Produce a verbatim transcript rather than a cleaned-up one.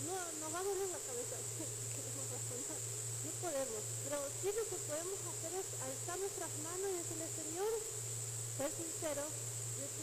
no, no va a doler la cabeza si queremos razonar, no podemos, pero sí lo que podemos hacer es alzar nuestras manos y decirle, Señor, ser sincero,